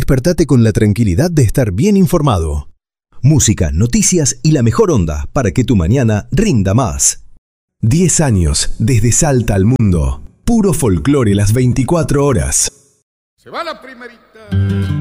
despertate con la tranquilidad de estar bien informado. Música, noticias y la mejor onda para que tu mañana rinda más. 10 años desde Salta al mundo. Puro folclore las 24 horas. Se va la primerita.